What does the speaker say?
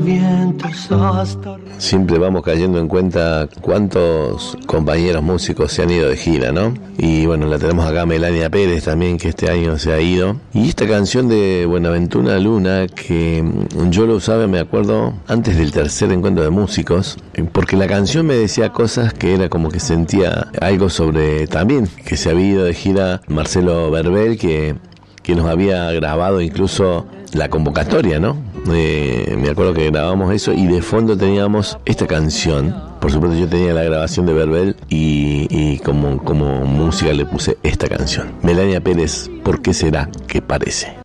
vientos hasta... Siempre vamos cayendo en cuenta cuántos compañeros músicos se han ido de gira, ¿no? Y bueno, la tenemos acá Melania Pérez también, que este año se ha ido. Y esta canción de Buenaventura Luna, que yo lo usaba, me acuerdo, antes del tercer encuentro de músicos, porque la canción me decía cosas que era como que sentía algo sobre también, que se había ido de gira Marcelo Verbel, que nos había grabado incluso la convocatoria, ¿no? Me acuerdo que grabamos eso y de fondo teníamos esta canción. Por supuesto yo tenía la grabación de Verbel y como música le puse esta canción. Melania Pérez, ¿por qué será que parece?